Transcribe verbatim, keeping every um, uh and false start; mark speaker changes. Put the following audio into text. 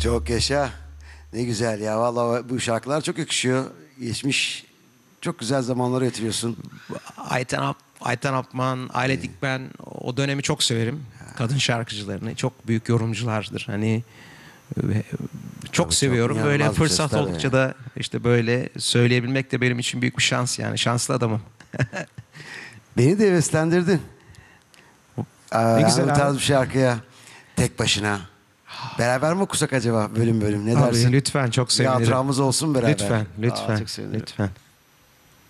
Speaker 1: Çok yaşa. Ne güzel ya. Vallahi bu şarkılar çok yakışıyor. Geçmiş çok güzel zamanlara getiriyorsun.
Speaker 2: Ayten, Ap Ayten Apman, Aile Dikmen, o dönemi çok severim. Kadın şarkıcılarını. Çok büyük yorumculardır. Hani e, çok
Speaker 1: Tabii, çok
Speaker 2: seviyorum. Böyle
Speaker 1: inanılmaz bir ses,
Speaker 2: fırsat
Speaker 1: tabii.
Speaker 2: oldukça da işte böyle söyleyebilmek de benim için büyük bir şans yani. Şanslı adamım.
Speaker 1: Beni de heveslendirdin. Aa,
Speaker 2: Ne güzel
Speaker 1: bu
Speaker 2: abi.
Speaker 1: tarz bir şarkıya tek başına. Beraber mi okusak acaba bölim bölüm? Ne
Speaker 2: Abi
Speaker 1: dersin?
Speaker 2: lütfen, çok
Speaker 1: Bir
Speaker 2: sevinirim.
Speaker 1: hatıramız olsun beraber.
Speaker 2: Lütfen,
Speaker 1: Aa,
Speaker 2: lütfen,
Speaker 1: çok sevinirim.
Speaker 2: lütfen.